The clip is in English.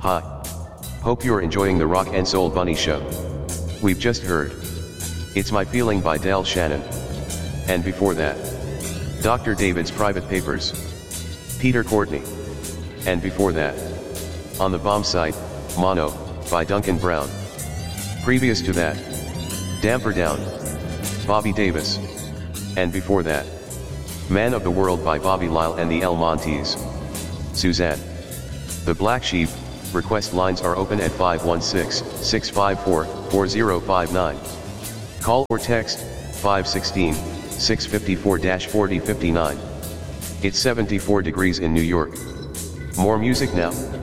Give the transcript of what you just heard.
Hi. Hope you're enjoying the Rock and Soul Bunny Show. We've just heard It's My Feeling by Del Shannon. And before that, Dr. David's Private Papers, Peter Courtney. And before that, On the Bomb Site, Mono, by Duncan Brown. Previous to that, Damper Down, Bobby Davis. And before that, Man of the World by Bobby Lyle and the El Montes. Suzanne. The Black Sheep. Request lines are open at 516-654-4059. Call or text 516-654-4059. It's 74 degrees in New York. More music now.